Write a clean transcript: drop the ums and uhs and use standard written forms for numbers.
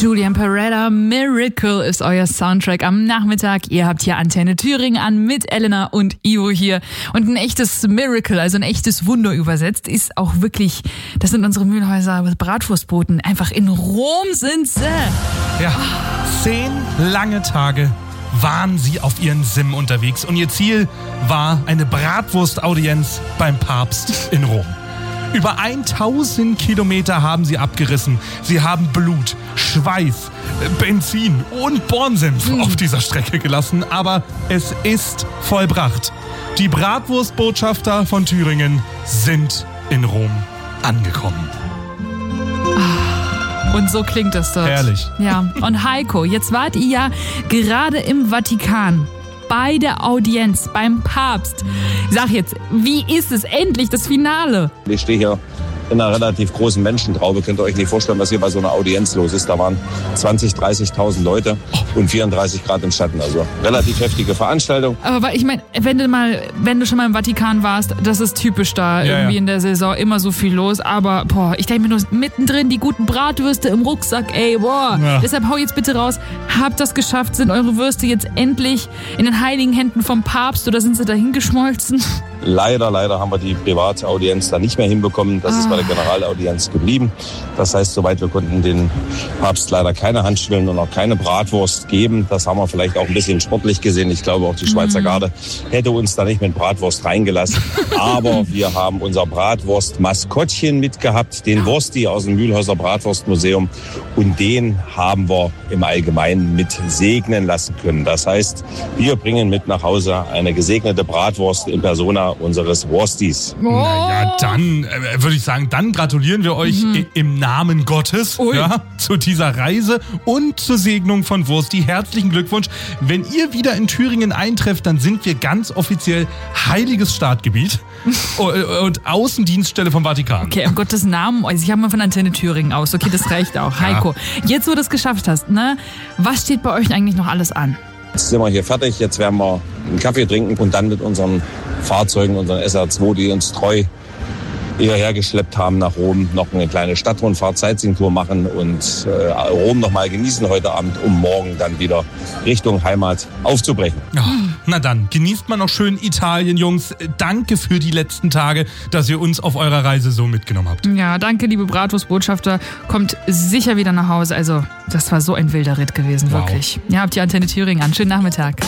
Julian Peretta, Miracle ist euer Soundtrack am Nachmittag. Ihr habt hier Antenne Thüringen an mit Elena und Ivo hier. Und ein echtes Miracle, also ein echtes Wunder übersetzt, ist auch wirklich, das sind unsere Mühlhäuser Bratwurstboten. Einfach in Rom sind sie. Ja, 10 lange Tage waren sie auf ihren Sim unterwegs und ihr Ziel war eine Bratwurstaudienz beim Papst in Rom. Über 1000 Kilometer haben sie abgerissen. Sie haben Blut, Schweiß, Benzin und Bornsenf auf dieser Strecke gelassen. Aber es ist vollbracht. Die Bratwurstbotschafter von Thüringen sind in Rom angekommen. Und so klingt das dort. Herrlich. Ja, und Heiko, jetzt wart ihr ja gerade im Vatikan. Bei der Audienz, beim Papst. Sag jetzt, wie ist es endlich, das Finale? Ich stehe hier in einer relativ großen Menschentraube. Könnt ihr euch nicht vorstellen, was hier bei so einer Audienz los ist. Da waren 20.000, 30.000 Leute und 34 Grad im Schatten. Also relativ heftige Veranstaltung. Aber ich meine, wenn du schon mal im Vatikan warst, das ist typisch da irgendwie in der Saison, immer so viel los. Aber ich denke mir nur, mittendrin die guten Bratwürste im Rucksack, ey, boah. Ja. Deshalb hau jetzt bitte raus, habt das geschafft? Sind eure Würste jetzt endlich in den heiligen Händen vom Papst oder sind sie dahin geschmolzen? Leider haben wir die Privataudienz da nicht mehr hinbekommen. Das ist bei der Generalaudienz geblieben. Das heißt, soweit wir konnten den Papst leider keine Handschwillen und auch keine Bratwurst geben. Das haben wir vielleicht auch ein bisschen sportlich gesehen. Ich glaube, auch die Schweizer Garde hätte uns da nicht mit Bratwurst reingelassen. Aber wir haben unser Bratwurst-Maskottchen mitgehabt, den Wursti aus dem Mühlhäuser Bratwurstmuseum. Und den haben wir im Allgemeinen mit segnen lassen können. Das heißt, wir bringen mit nach Hause eine gesegnete Bratwurst in Persona unseres Wurstis. Naja, dann würde ich sagen, dann gratulieren wir euch im Namen Gottes zu dieser Reise und zur Segnung von Wursti. Herzlichen Glückwunsch. Wenn ihr wieder in Thüringen eintrefft, dann sind wir ganz offiziell heiliges Staatsgebiet und Außendienststelle vom Vatikan. Okay, um Gottes Namen, also ich habe mal von Antenne Thüringen aus. Okay, das reicht auch. Heiko, jetzt wo du das geschafft hast, ne? Was steht bei euch eigentlich noch alles an? Jetzt sind wir hier fertig, jetzt werden wir einen Kaffee trinken und dann mit unseren Fahrzeugen, unseren SR2, die uns treu hierher geschleppt haben nach Rom, noch eine kleine Stadtrundfahrt, Sightseeing-Tour machen und Rom noch mal genießen heute Abend, um morgen dann wieder Richtung Heimat aufzubrechen. Oh, na dann, genießt mal noch schön Italien, Jungs. Danke für die letzten Tage, dass ihr uns auf eurer Reise so mitgenommen habt. Ja, danke, liebe Bratwurstbotschafter. Kommt sicher wieder nach Hause. Also, das war so ein wilder Ritt gewesen, wirklich. Ja, habt ihr Antenne Thüringen an. Schönen Nachmittag.